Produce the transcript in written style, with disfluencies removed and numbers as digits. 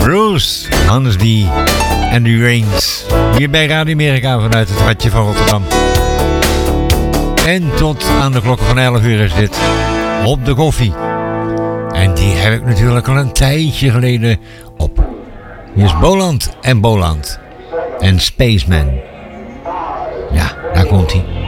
Bruce, Hans D. en The Rains. Hier bij Radio Amerika vanuit het hartje van Rotterdam. En tot aan de klokken van 11 uur is dit Op de Koffie. En die heb ik natuurlijk al een tijdje geleden op. Hier is Boland en Spaceman. Ja, daar komt hij.